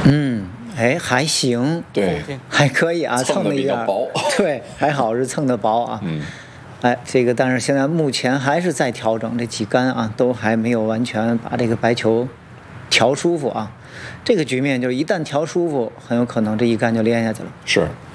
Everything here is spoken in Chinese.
哎，还行， 对， 还可以啊， 蹭的比了一点较薄， 对，还好是蹭的薄啊。哎，这个但是现在目前还是在调整，这几杆啊都还没有完全把这个白球调舒服啊。这个局面就是一旦调舒服，很有可能这一杆就连下去了。 是，